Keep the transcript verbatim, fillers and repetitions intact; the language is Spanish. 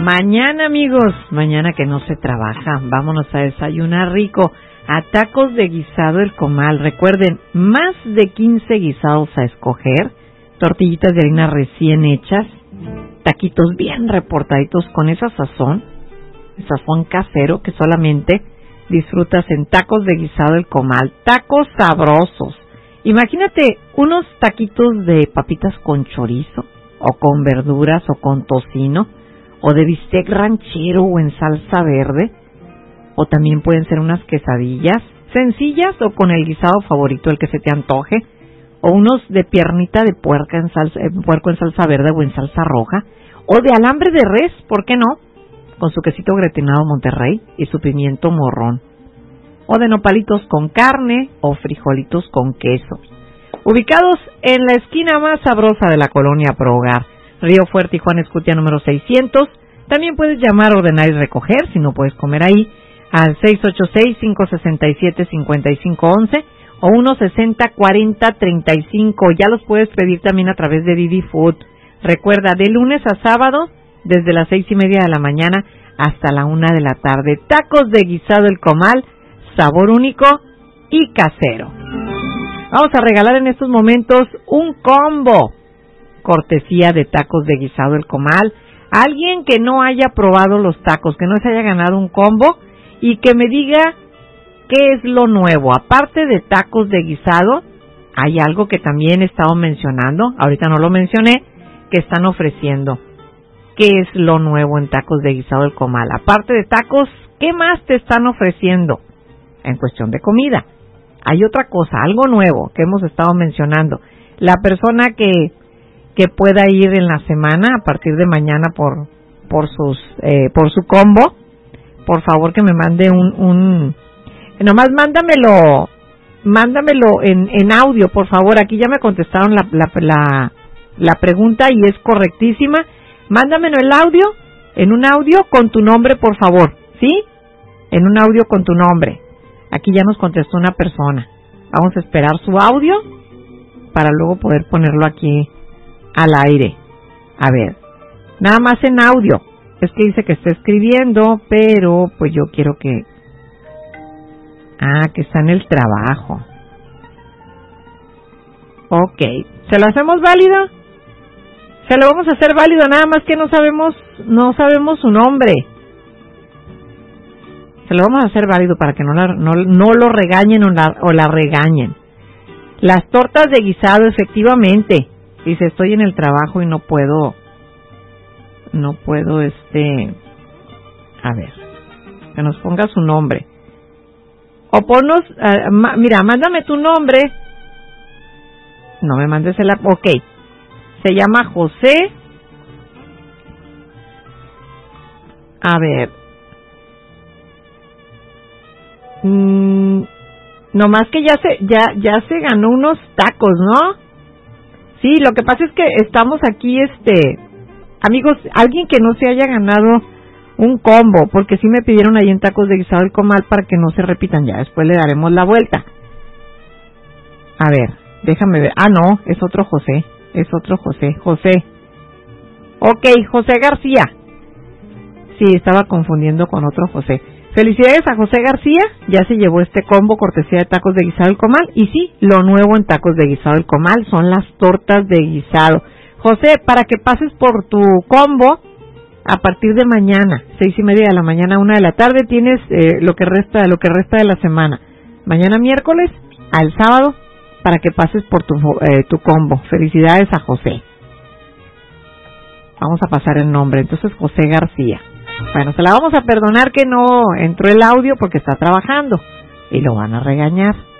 Mañana, amigos, mañana que no se trabaja, vámonos a desayunar rico a Tacos de Guisado El Comal. Recuerden, más de quince guisados a escoger, tortillitas de harina recién hechas, taquitos bien reportaditos con esa sazón, sazón casero que solamente disfrutas en Tacos de Guisado El Comal. Tacos sabrosos. Imagínate unos taquitos de papitas con chorizo, o con verduras, o con tocino, o de bistec ranchero o en salsa verde, o también pueden ser unas quesadillas sencillas o con el guisado favorito, el que se te antoje, o unos de piernita de puerca en salsa, eh, puerco en salsa verde o en salsa roja, o de alambre de res, ¿por qué no? Con su quesito gratinado Monterrey y su pimiento morrón, o de nopalitos con carne o frijolitos con queso. Ubicados en la esquina más sabrosa de la colonia Pro Hogar, Río Fuerte y Juan Escutia número seiscientos. También puedes llamar, ordenar y recoger, si no puedes comer ahí, al seis ocho seis, cinco seis siete, cinco cinco uno uno o uno sesenta, cuarenta, treinta y cinco. Ya los puedes pedir también a través de Didi Food. Recuerda, de lunes a sábado, desde las seis y media de la mañana hasta la una de la tarde. Tacos de Guisado El Comal, sabor único y casero. Vamos a regalar en estos momentos un combo, cortesía de Tacos de Guisado El Comal. Alguien que no haya probado los tacos, que no se haya ganado un combo y que me diga qué es lo nuevo. Aparte de tacos de guisado, hay algo que también he estado mencionando, ahorita no lo mencioné, que están ofreciendo. ¿Qué es lo nuevo en Tacos de Guisado El Comal? Aparte de tacos, ¿qué más te están ofreciendo en cuestión de comida? Hay otra cosa, algo nuevo que hemos estado mencionando. La persona que que pueda ir en la semana a partir de mañana por por sus eh, por su combo, por favor que me mande un un nomás mándamelo mándamelo en en audio, por favor. Aquí ya me contestaron la la la, la pregunta y es correctísima. Mándamelo el audio, en un audio con tu nombre, por favor, ¿sí? En un audio con tu nombre. Aquí ya nos contestó una persona. Vamos a esperar su audio para luego poder ponerlo aquí al aire. A ver, nada más en audio. Es que dice que está escribiendo, pero pues yo quiero que... Ah, que está en el trabajo. Ok, ¿se lo hacemos válido? Se lo vamos a hacer válido, nada más que no sabemos, no sabemos su nombre. Se lo vamos a hacer válido para que no, la, no, no lo regañen o la, o la regañen. Las tortas de guisado, efectivamente. Dice, estoy en el trabajo y no puedo, no puedo, este, a ver, que nos ponga su nombre. O ponnos, uh, ma, mira, mándame tu nombre. No me mandes el, ok. Se llama José. A ver. Mm, nomás que ya se, ya, ya se ganó unos tacos, ¿no? Sí, lo que pasa es que estamos aquí, este, amigos, alguien que no se haya ganado un combo, porque sí me pidieron ahí en Tacos de Guisado El Comal para que no se repitan, ya después le daremos la vuelta. A ver, déjame ver, ah no, es otro José, es otro José, José. Ok, José García. Sí, estaba confundiendo con otro José. Felicidades a José García, ya se llevó este combo cortesía de Tacos de Guisado El Comal. Y sí, lo nuevo en Tacos de Guisado El Comal son las tortas de guisado. José, para que pases por tu combo, a partir de mañana, seis y media de la mañana, una de la tarde, tienes eh, lo que resta, lo que resta de la semana. Mañana miércoles, al sábado, para que pases por tu, eh, tu combo. Felicidades a José. Vamos a pasar el nombre, entonces José García. Bueno, se la vamos a perdonar que no entró el audio porque está trabajando y lo van a regañar.